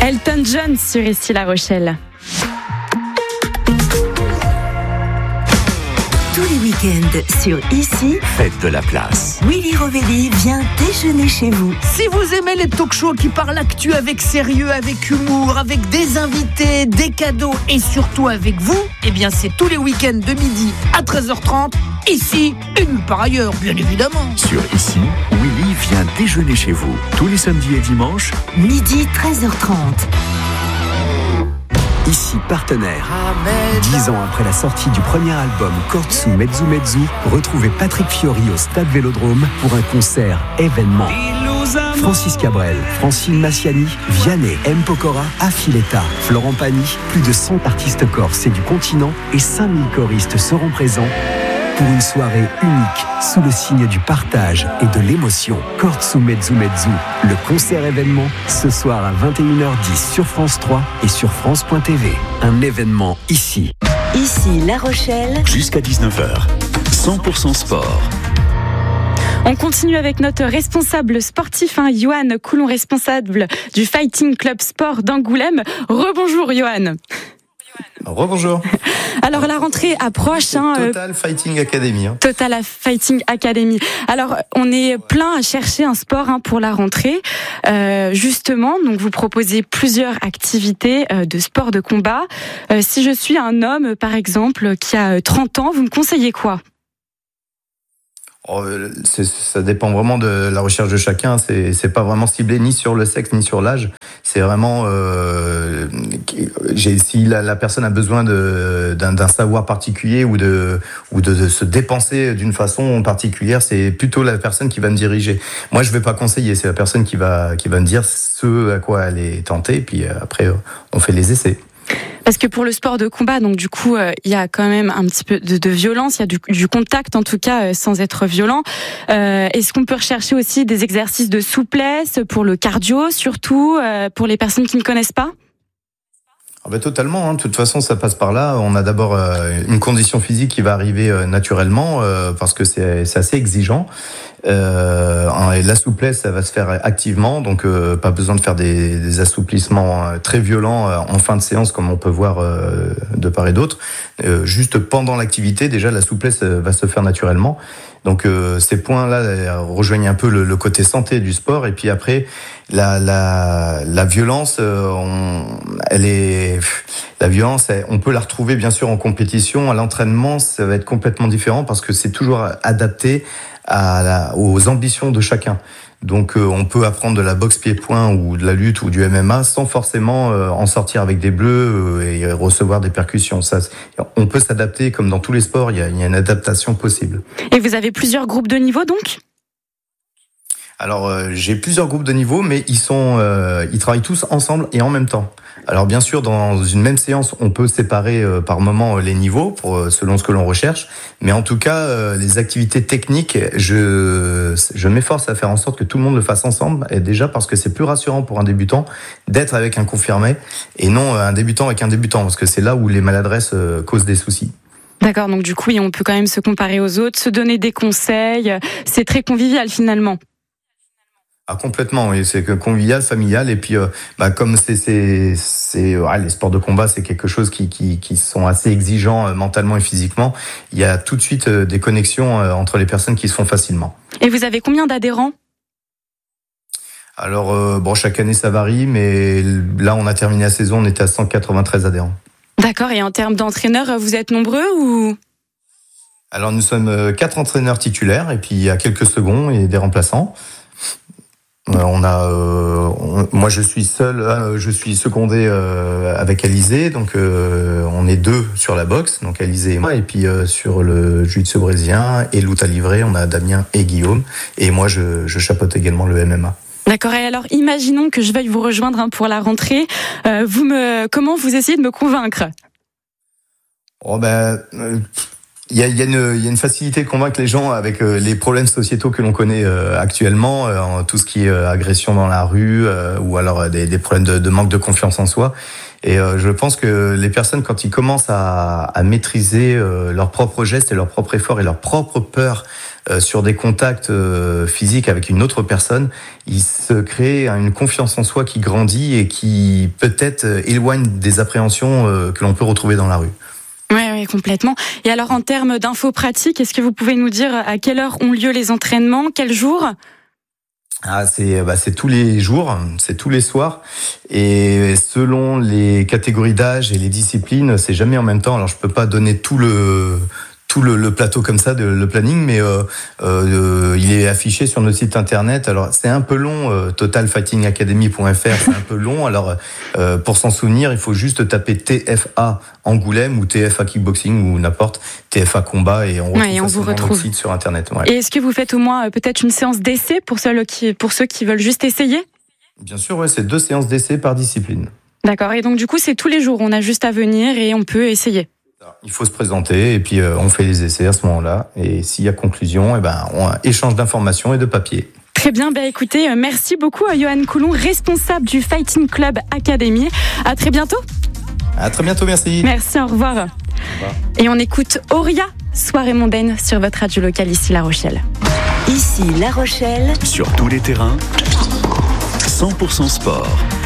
Elton John sur Ici La Rochelle. Tous les week-ends sur Ici, faites de la place. Willy Rovelli vient déjeuner chez vous. Si vous aimez les talk-shows qui parlent actu avec sérieux, avec humour, avec des invités, des cadeaux et surtout avec vous, eh bien c'est tous les week-ends de midi à 13h30, ici et nulle part ailleurs, bien évidemment. Sur Ici, Willy vient déjeuner chez vous. Tous les samedis et dimanches, Midi 13h30. Ici partenaire. 10 ans après la sortie du premier album Kortsu Mezzu Mezzu, retrouvez Patrick Fiori au Stade Vélodrome pour un concert événement. Francis Cabrel, Francine Massiani, Vianney, M. Pokora, Affiletta, Florent Pagny, plus de 100 artistes corses et du continent et 5000 choristes seront présents pour une soirée unique sous le signe du partage et de l'émotion. Kortsu Mezzu Mezzu, le concert événement ce soir à 21h10 sur France 3 et sur France.tv. Un événement ici. Ici La Rochelle. Jusqu'à 19h. 100% sport. On continue avec notre responsable sportif, Johan Coulon, responsable du Fighting Club Sport d'Angoulême. Rebonjour Johan. Rebonjour. Alors la rentrée approche. Total Fighting Academy. Total Fighting Academy. Alors on est plein à chercher un sport pour la rentrée. Justement, donc vous proposez plusieurs activités de sport de combat. Si je suis un homme, par exemple, qui a 30 ans, vous me conseillez quoi ? Ça dépend vraiment de la recherche de chacun. C'est pas vraiment ciblé ni sur le sexe ni sur l'âge. C'est vraiment si la personne a besoin d'un savoir particulier ou de se dépenser d'une façon particulière, c'est plutôt la personne qui va me diriger. Moi, je vais pas conseiller. C'est la personne qui va me dire ce à quoi elle est tentée. Puis après, on fait les essais. Parce que pour le sport de combat, donc du coup, il y a quand même un petit peu de violence, il y a du contact en tout cas, sans être violent. Est-ce qu'on peut rechercher aussi des exercices de souplesse pour le cardio, surtout pour les personnes qui ne connaissent pas ? Totalement. De toute façon, ça passe par là. On a d'abord une condition physique qui va arriver naturellement parce que c'est assez exigeant. Et la souplesse, ça va se faire activement, donc pas besoin de faire des assouplissements très violents en fin de séance comme on peut voir de part et d'autre. Juste pendant l'activité, déjà la souplesse va se faire naturellement. Donc ces points-là rejoignent un peu le côté santé du sport. Et puis après, la violence, on peut la retrouver bien sûr en compétition. À l'entraînement, ça va être complètement différent parce que c'est toujours adapté aux ambitions de chacun. Donc on peut apprendre de la boxe pied-point ou de la lutte ou du MMA sans forcément en sortir avec des bleus et recevoir des percussions. On peut s'adapter comme dans tous les sports, il y a une adaptation possible. Et vous avez plusieurs groupes de niveau donc ? Alors j'ai plusieurs groupes de niveau, mais ils travaillent tous ensemble et en même temps. Alors bien sûr, dans une même séance, on peut séparer par moment les niveaux selon ce que l'on recherche, mais en tout cas, les activités techniques, je m'efforce à faire en sorte que tout le monde le fasse ensemble, et déjà parce que c'est plus rassurant pour un débutant d'être avec un confirmé et non un débutant avec un débutant, parce que c'est là où les maladresses causent des soucis. D'accord, donc du coup, on peut quand même se comparer aux autres, se donner des conseils, c'est très convivial finalement. Ah, complètement, oui, c'est convivial, familial, et puis comme les sports de combat, c'est quelque chose qui sont assez exigeants mentalement et physiquement. Il y a tout de suite des connexions entre les personnes qui se font facilement. Et vous avez combien d'adhérents ? Alors chaque année ça varie, mais là on a terminé la saison, on était à 193 adhérents. D'accord, et en termes d'entraîneurs, vous êtes nombreux ou ? Alors nous sommes 4 entraîneurs titulaires et puis il y a quelques seconds et des remplaçants. Moi je suis seul, je suis secondé avec Alizé, donc on est 2 sur la boxe, donc Alizé et moi, et puis sur le jiu-jitsu brésilien et lutte livrée, on a Damien et Guillaume, et moi je chapeaute également le MMA. D'accord, et alors imaginons que je veuille vous rejoindre pour la rentrée, comment vous essayez de me convaincre ? Il y a une facilité de convaincre les gens avec les problèmes sociétaux que l'on connaît actuellement, tout ce qui est agression dans la rue ou alors des problèmes de manque de confiance en soi. Et je pense que les personnes, quand ils commencent à maîtriser leurs propres gestes et leurs propres efforts et leurs propres peurs sur des contacts physiques avec une autre personne, il se crée une confiance en soi qui grandit et qui peut-être éloigne des appréhensions que l'on peut retrouver dans la rue. Oui, complètement. Et alors, en termes d'infos pratiques, est-ce que vous pouvez nous dire à quelle heure ont lieu les entraînements, quel jour ? C'est tous les jours, c'est tous les soirs, et selon les catégories d'âge et les disciplines, c'est jamais en même temps. Alors je peux pas donner tout le plateau comme ça, le planning, mais il est affiché sur notre site internet. Alors c'est un peu long, totalfightingacademy.fr, c'est un peu long. Alors pour s'en souvenir, il faut juste taper TFA Angoulême ou TFA Kickboxing ou n'importe, TFA Combat, et on retrouve notre site sur internet. Ouais. Et est-ce que vous faites au moins peut-être une séance d'essai pour ceux qui veulent juste essayer ? Bien sûr, ouais, c'est 2 séances d'essai par discipline. D'accord, et donc du coup c'est tous les jours, on a juste à venir et on peut essayer. Il faut se présenter et puis on fait les essais à ce moment-là. Et s'il y a conclusion, on échange d'informations et de papiers. Très bien, écoutez, merci beaucoup à Johan Coulon, responsable du Fighting Club Academy. À très bientôt. À très bientôt, merci. Merci, au revoir. Au revoir. Et on écoute Auria, Soirée mondaine sur votre radio locale ici La Rochelle. Ici La Rochelle. Sur tous les terrains, 100% sport.